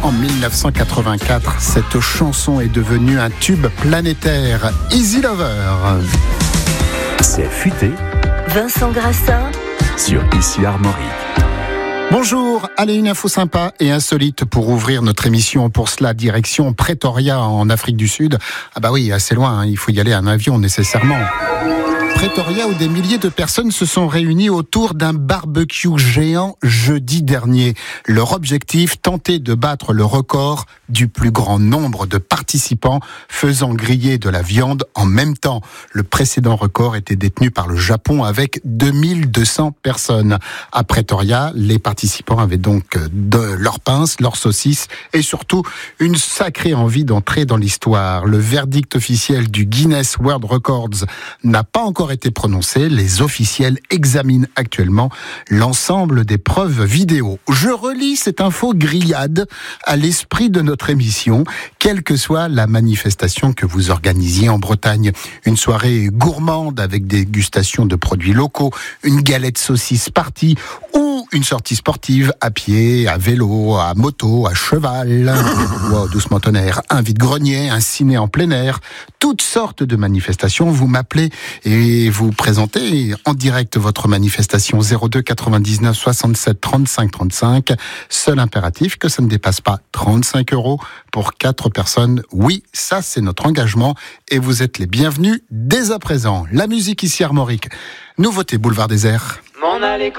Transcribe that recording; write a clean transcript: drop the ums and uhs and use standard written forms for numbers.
En 1984, cette chanson est devenue un tube planétaire. Easy Lover. C'est futé. Vincent Grassin Sur Ici Armorique. Bonjour, allez, une info sympa et insolite pour ouvrir notre émission. Pour cela, direction Pretoria en Afrique du Sud. Ah bah oui, assez loin, il faut y aller en avion nécessairement. Pretoria, où des milliers de personnes se sont réunies autour d'un barbecue géant jeudi dernier. Leur objectif, tenter de battre le record du plus grand nombre de participants faisant griller de la viande en même temps. Le précédent record était détenu par le Japon avec 2200 personnes. À Pretoria, les participants avaient donc de leurs pinces, leurs saucisses et surtout une sacrée envie d'entrer dans l'histoire. Le verdict officiel du Guinness World Records n'a pas encore été prononcé. Les officiels examinent actuellement l'ensemble des preuves vidéo. Je relis cette info grillade à l'esprit de notre émission, quelle que soit la manifestation que vous organisiez en Bretagne. Une soirée gourmande avec dégustation de produits locaux, une galette saucisse party ou une sortie sportive à pied, à vélo, à moto, à cheval. Wow, doucement tonnerre. Un vide-grenier, un ciné en plein air. Toutes sortes de manifestations. Vous m'appelez et vous présentez en direct votre manifestation 02 99 67 35 35. Seul impératif que ça ne dépasse pas 35 € pour 4 personnes. Oui, ça c'est notre engagement et vous êtes les bienvenus dès à présent. La musique ici Armorique. Nouveauté Boulevard Désert. M'en aller